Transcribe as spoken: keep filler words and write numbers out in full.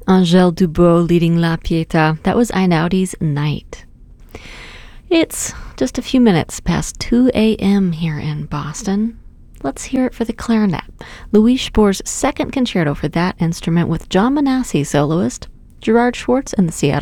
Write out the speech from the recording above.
Angèle Dubot leading La Pietà. That was Einaudi's Night. It's just a few minutes past two a.m. here in Boston. Let's hear it for the clarinet. Louis Spohr's second concerto for that instrument with John Manassi, soloist, Gerard Schwartz and the Seattle